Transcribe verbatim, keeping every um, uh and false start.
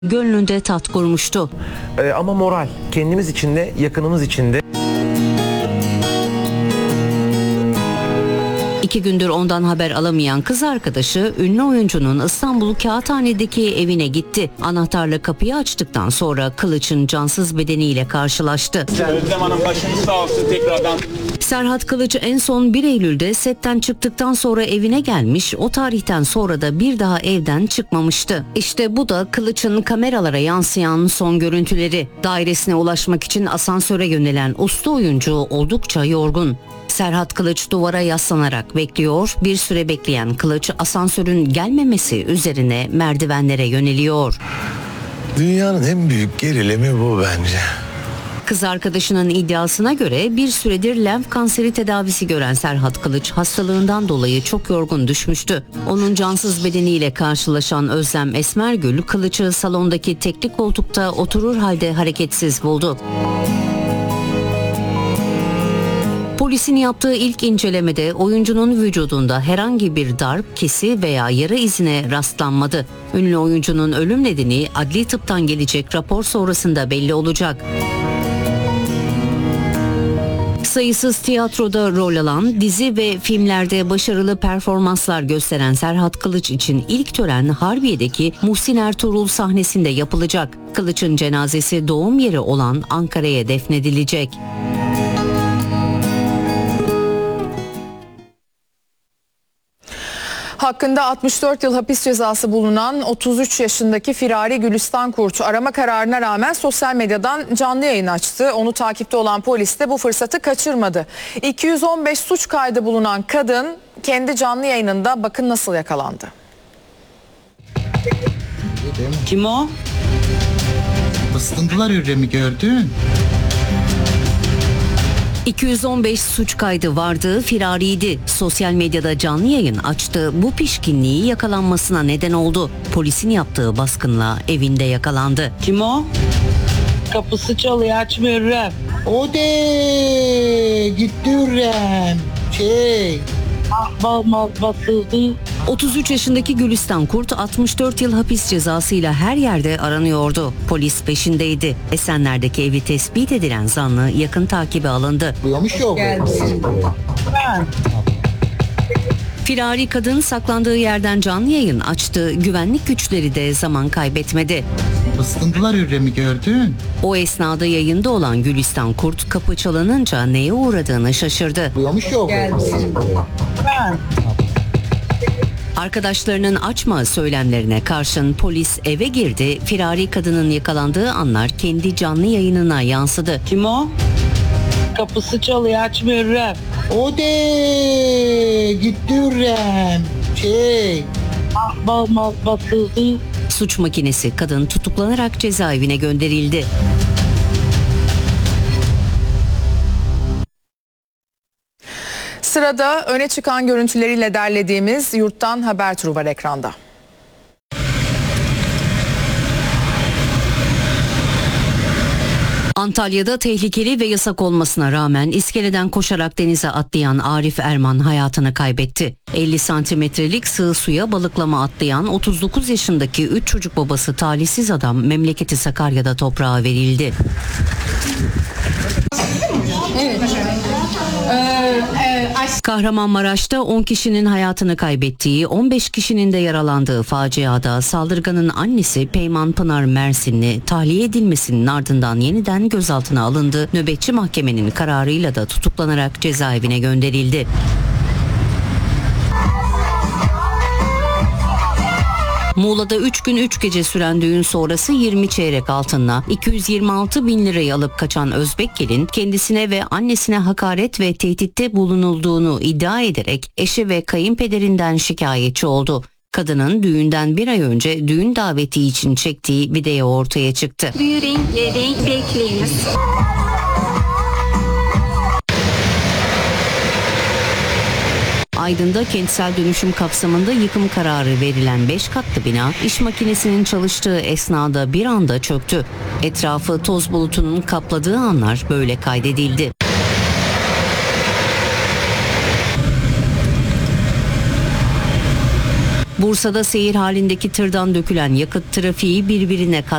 gönlünde tat kurmuştu. Ee, ama moral, kendimiz için de yakınımız için de. İki gündür ondan haber alamayan kız arkadaşı ünlü oyuncunun İstanbul Kağıthane'deki evine gitti. Anahtarla kapıyı açtıktan sonra Kılıç'ın cansız bedeniyle karşılaştı. Özlem Hanım, başınız sağ olsun tekrardan. Serhat Kılıç en son bir Eylül'de setten çıktıktan sonra evine gelmiş, o tarihten sonra da bir daha evden çıkmamıştı. İşte bu da Kılıç'ın kameralara yansıyan son görüntüleri. Dairesine ulaşmak için asansöre yönelen usta oyuncu oldukça yorgun. Serhat Kılıç duvara yaslanarak bekliyor. Bir süre bekleyen Kılıç asansörün gelmemesi üzerine merdivenlere yöneliyor. Dünyanın en büyük gerilimi bu bence. Kız arkadaşının iddiasına göre bir süredir lenf kanseri tedavisi gören Serhat Kılıç hastalığından dolayı çok yorgun düşmüştü. Onun cansız bedeniyle karşılaşan Özlem Esmergül, Kılıç'ı salondaki tekli koltukta oturur halde hareketsiz buldu. Polisin yaptığı ilk incelemede oyuncunun vücudunda herhangi bir darp, kesi veya yara izine rastlanmadı. Ünlü oyuncunun ölüm nedeni adli tıptan gelecek rapor sonrasında belli olacak. Sayısız tiyatroda rol alan, dizi ve filmlerde başarılı performanslar gösteren Serhat Kılıç için ilk tören Harbiye'deki Muhsin Ertuğrul sahnesinde yapılacak. Kılıç'ın cenazesi doğum yeri olan Ankara'ya defnedilecek. Hakkında altmış dört yıl hapis cezası bulunan otuz üç yaşındaki Firari Gülistan Kurt arama kararına rağmen sosyal medyadan canlı yayın açtı. Onu takipte olan polis de bu fırsatı kaçırmadı. iki yüz on beş suç kaydı bulunan kadın kendi canlı yayınında bakın nasıl yakalandı. Kim o? Isındılar Hürrem'i gördün. iki yüz on beş suç kaydı vardı, firariydi. Sosyal medyada canlı yayın açtı. Bu pişkinliği yakalanmasına neden oldu. Polisin yaptığı baskınla evinde yakalandı. Kim o? Kapısı çalıyor, açmıyor Hürrem. O de gitti Hürrem. Şey. Bal mal basıldı. otuz üç yaşındaki Gülistan Kurt altmış dört yıl hapis cezasıyla her yerde aranıyordu. Polis peşindeydi. Esenler'deki evi tespit edilen zanlı yakın takibe alındı. Duymuş yok. Firari kadın saklandığı yerden canlı yayın açtı. Güvenlik güçleri de zaman kaybetmedi. Isındılar Hürrem'i gördün. O esnada yayında olan Gülistan Kurt kapı çalınınca neye uğradığını şaşırdı. Duymuş yok. Arkadaşlarının açma söylemlerine karşın polis eve girdi. Firari kadının yakalandığı anlar kendi canlı yayınına yansıdı. Kim o? Kapısı çalıyor, açmıyor Hürrem. O de gitti Hürrem. Şey. Bal mal basıldı. Suç makinesi kadın tutuklanarak cezaevine gönderildi. Sırada öne çıkan görüntüleriyle derlediğimiz Yurttan Haber turu var ekranda. Antalya'da tehlikeli ve yasak olmasına rağmen iskeleden koşarak denize atlayan Arif Erman hayatını kaybetti. elli santimetrelik sığ suya balıklama atlayan otuz dokuz yaşındaki üç çocuk babası talihsiz adam memleketi Sakarya'da toprağa verildi. Evet. Kahramanmaraş'ta on kişinin hayatını kaybettiği, on beş kişinin de yaralandığı faciada saldırganın annesi Peyman Pınar Mersinli tahliye edilmesinin ardından yeniden gözaltına alındı. Nöbetçi mahkemenin kararıyla da tutuklanarak cezaevine gönderildi. Muğla'da üç gün üç gece süren düğün sonrası yirmi çeyrek altınla iki yüz yirmi altı bin lirayı alıp kaçan Özbek gelin kendisine ve annesine hakaret ve tehditte bulunulduğunu iddia ederek eşi ve kayınpederinden şikayetçi oldu. Kadının düğünden bir ay önce düğün daveti için çektiği video ortaya çıktı. Büyü renkleri bekleyiniz. Aydın'da kentsel dönüşüm kapsamında yıkım kararı verilen beş katlı bina iş makinesinin çalıştığı esnada bir anda çöktü. Etrafı toz bulutunun kapladığı anlar böyle kaydedildi. Bursa'da seyir halindeki tırdan dökülen yakıt trafiği birbirine